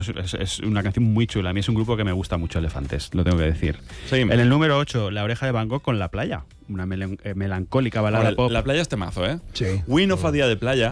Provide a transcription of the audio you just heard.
Es una canción muy chula. A mí es un grupo que me gusta mucho, Elefantes, lo tengo que decir. Seguimos. En el número 8, La Oreja de Van Gogh con La Playa. Una melancólica balada Ahora, pop. La playa es temazo, ¿eh? Sí. We No fa Día de Playa